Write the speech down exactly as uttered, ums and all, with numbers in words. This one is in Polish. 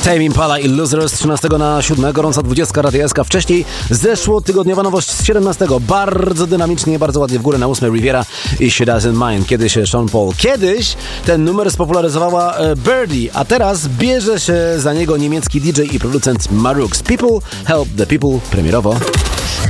Tame Impala i Losers z trzynastego na siódme, gorąca dwudziestka Radia S K. Wcześniej zeszłotygodniowa nowość z siedemnastego, bardzo dynamicznie, bardzo ładnie w górę na ósmej Riviera i She Doesn't Mind. Kiedyś Sean Paul. Kiedyś ten numer spopularyzowała Birdie, a teraz bierze się za niego niemiecki D J i producent Marux. People Help the People premierowo.